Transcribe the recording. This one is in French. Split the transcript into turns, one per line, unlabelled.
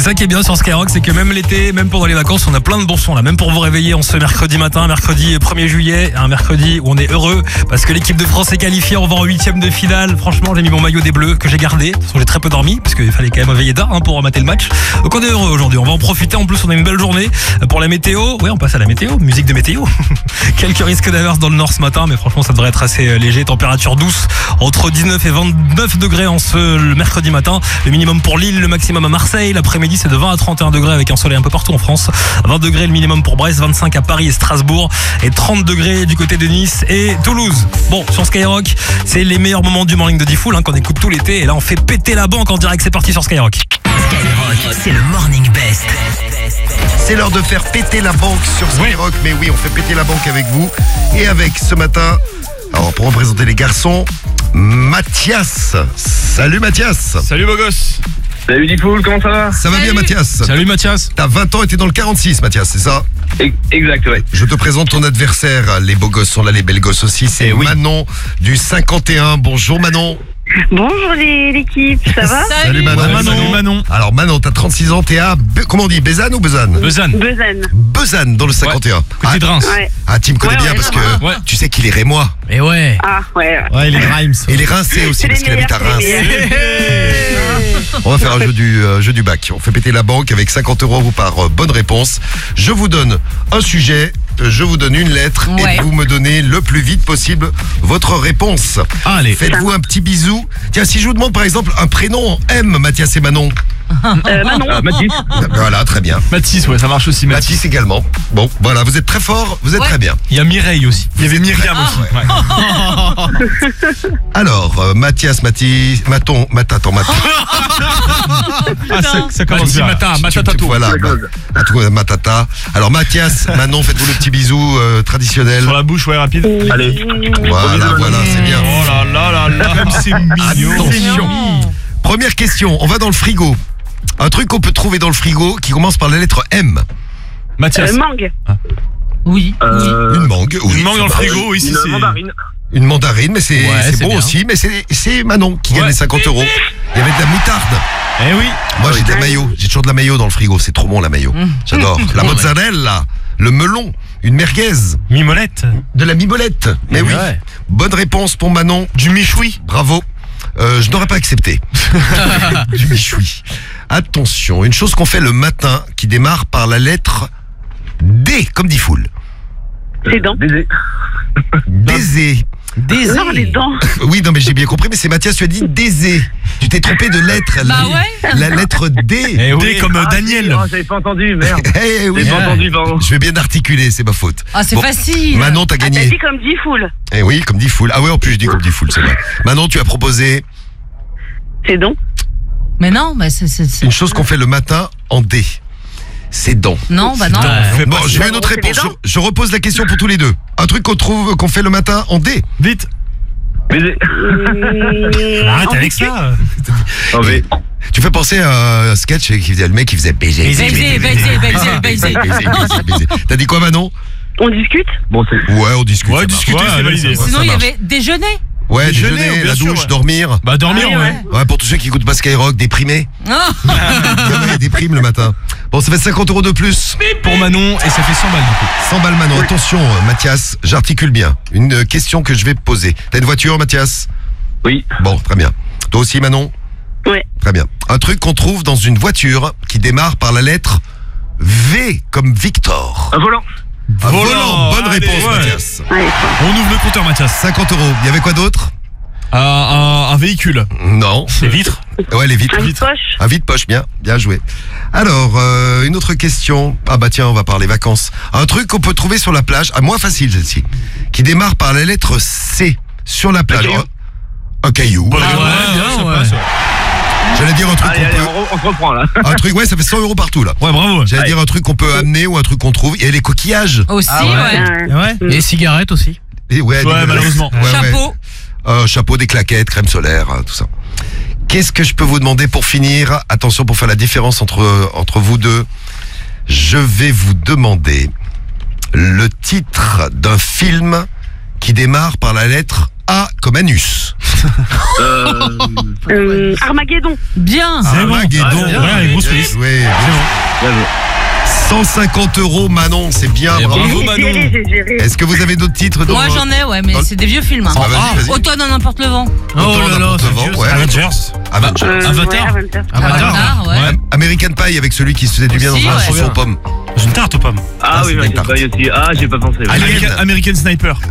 ça qui est bien sur Skyrock, c'est que même l'été, même pendant les vacances, on a plein de bons sons là. Même pour vous réveiller en ce mercredi matin, mercredi 1er juillet, un mercredi où on est heureux parce que l'équipe de France est qualifiée, on va en 8e de finale. Franchement, j'ai mis mon maillot des Bleus que j'ai gardé, parce que j'ai très peu dormi, parce qu'il fallait quand même veiller tard pour mater le match. Donc on est heureux aujourd'hui, on va en profiter. En plus, on a une belle journée pour la météo. Ouais, on passe à la météo, musique de météo. Quelques risques d'averse dans le nord ce matin, mais franchement, ça devrait être assez léger. Température douce, entre 19 et 29 degrés le mercredi matin. Le minimum pour Lille, le maximum à Marseille. L'après-midi, c'est de 20 à 31 degrés avec un soleil un peu partout en France. 20 degrés le minimum pour Brest, 25 à Paris et Strasbourg et 30 degrés du côté de Nice et Toulouse. Bon, sur Skyrock, c'est les meilleurs moments du morning de Diffoul qu'on écoute tout l'été. Et là, on fait péter la banque en direct. C'est parti sur Skyrock.
Skyrock, c'est le morning best.
C'est l'heure de faire péter la banque sur Skyrock. Mais oui, on fait péter la banque avec vous. Et avec ce matin, alors pour représenter les garçons, Mathias. Salut Mathias.
Salut beau gosse.
Salut Diffoul, comment ça va?
Ça va bien Mathias?
Salut Mathias.
T'as 20 ans et t'es dans le 46 Mathias, c'est ça?
Exact, ouais.
Je te présente ton adversaire. Les beaux gosses sont là, les belles gosses aussi. C'est Manon du 51. Bonjour Manon.
Bonjour l'équipe, ça va?
Salut Manon.
Salut Manon.
Alors Manon, t'as 36 ans, t'es à, comment on dit, Bézanne ou Besanne?
Besanne.
Besanne dans le 51.
Côté de Reims.
Ouais.
Ah, Tim connaît bien parce que
Ouais.
tu sais qu'il est rémois.
Et ouais.
Ah, ouais.
Ouais, les Reims.
Et il est rincé aussi
C'est
parce
les
qu'il habite à
meilleurs,
Reims.
c'est les meilleurs.
On va faire un jeu du bac. On fait péter la banque avec 50 € par bonne réponse. Je vous donne un sujet, je vous donne une lettre et vous me donnez le plus vite possible votre réponse.
Allez.
Faites-vous un petit bisou. Tiens, si je vous demande par exemple un prénom en M, Mathias et Manon.
Manon.
Mathis.
Voilà, très bien.
Mathis, ouais, ça marche aussi.
Mathis également. Bon, voilà, vous êtes très fort, vous êtes très bien.
Il y a Mireille aussi. Il y avait Myriam aussi. Ouais.
Alors, Mathias, Maton.
Ça commence bien. Matatato.
Voilà, Matata. Alors Mathias, Manon, faites-vous le petit bisou traditionnel.
Sur la bouche, ouais, rapide.
Allez.
Voilà, c'est bien.
Oh là là, comme c'est mignon.
Attention. Première question, on va dans le frigo. Un truc qu'on peut trouver dans le frigo qui commence par la lettre M.
Mathias.
Mangue.
Oui.
Une mangue, oui.
Une mangue dans le frigo, oui, si
Une
c'est.
mandarine.
Une mandarine, mais c'est
c'est
bon
bien.
aussi, mais c'est Manon qui gagne les 50 €. Il y avait de la moutarde.
Eh oui.
Moi j'ai de la mayo, j'ai toujours de la mayo dans le frigo, c'est trop bon la mayo. J'adore. La mozzarella, le melon, une merguez,
Mimolette.
de la mimolette. Mais oui.
Ouais.
Bonne réponse pour Manon.
Du michoui.
Bravo. Je n'aurais pas accepté. Du michoui. Attention, une chose qu'on fait le matin qui démarre par la lettre D, comme dit Foul.
Les dents.
Baiser.
Baiser.
Non, les dents.
Oui, non, mais j'ai bien compris, mais c'est Mathias, tu as dit Désé. Tu t'es trompé de lettre. La lettre D.
Eh oui. D comme Daniel.
Ah, j'avais pas entendu, merde.
Eh oui.
J'avais pas entendu, pardon.
Je vais bien articuler, c'est ma faute.
Ah, c'est
Bon,
facile.
Manon, t'as
T'as
gagné.
dit comme Diffoul.
Eh oui, comme dit Foul. Ah oui, en plus, je dis comme dit Foul, c'est vrai. Manon, tu as proposé
C'est dents.
Mais non, mais c'est...
une chose qu'on fait le matin en D. C'est dents.
Non, bah non.
Bon, je veux une autre
c'est des
réponse.
dents.
Je repose la question pour tous les deux. Un truc qu'on fait le matin en D.
Vite.
Baiser.
Arrête avec ça.
Oh, mais.
Tu fais penser à un sketch qui faisait le mec qui faisait baiser.
Baiser.
T'as dit quoi, Manon?
On discute.
Bon, c'est.
Ouais, on discute.
Ouais,
ça marche.
discuter, c'est validé.
Ça
Sinon, il y
marche.
avait déjeuner.
Ouais,
Déjeuner,
déjeuner,
bien
la
sûr,
douche,
ouais.
dormir.
Bah, dormir,
Ah,
ouais.
Ouais, pour tous ceux qui écoutent pas Skyrock, déprimés.
Ah.
Il déprime le matin. Bon, ça fait 50 € de plus.
Pour Manon, et ça fait 100 balles du coup.
100 balles, Manon. Attention, Mathias, j'articule bien. Une question que je vais poser. T'as une voiture, Mathias?
Oui.
Bon, très bien. Toi aussi, Manon?
Ouais.
Très bien. Un truc qu'on trouve dans une voiture qui démarre par la lettre V comme Victor.
Un volant.
Un volant. Bonne
Allez,
réponse,
ouais.
Mathias.
Allez,
On ouvre le compteur, Mathias.
50 €. Il y avait quoi d'autre?
Un véhicule.
Non.
Les vitres.
Ouais, les vitres.
un poche.
Un vide-poche, bien joué. Alors, une autre question. Ah bah tiens, on va parler vacances. Un truc qu'on peut trouver sur la plage, moins facile celle-ci, qui démarre par la lettre C sur la plage.
caillou.
Un caillou.
Ouais, bien, ouais.
J'allais dire un truc
Allez,
qu'on peut...
on se reprend là.
Un truc, ouais, ça fait 100 € partout là.
Ouais, bravo.
J'allais dire un truc qu'on peut amener ou un truc qu'on trouve. Il y a les coquillages.
Aussi,
Ouais.
Ouais. Et cigarettes aussi.
Et ouais,
Ouais, malheureusement.
Chapeau.
Chapeau, des claquettes, crème solaire, tout ça. Qu'est-ce que je peux vous demander pour finir? Attention, pour faire la différence entre vous deux, je vais vous demander le titre d'un film qui démarre par la lettre A comme anus.
Armageddon.
Bien.
Armageddon.
Ouais, grosse
Bien
liste.
joué.
Bravo.
150 € Manon, c'est bien.
Et
Bravo.
bravo Manon.
J'ai géré.
Est-ce que vous avez d'autres titres
Moi j'en ai, ouais, mais
dans-
c'est des vieux films. Hein.
Ah, vas-y, vas-y.
Automne à n'importe le vent.
Oh là là, c'est
Automne,
vieux,
ouais.
ça. Avengers.
Avengers.
Avatar.
Ouais, Avatar.
Avatar, ouais.
American Pie avec celui qui se faisait du bien dans
Aussi,
un
ouais.
chanson aux pommes.
J'ai une tarte aux pommes.
Ah oui,
c'est
mais
des
j'ai
tartes.
pas eu aussi. Ah, j'ai pas pensé. Ouais.
Alien.
American Sniper.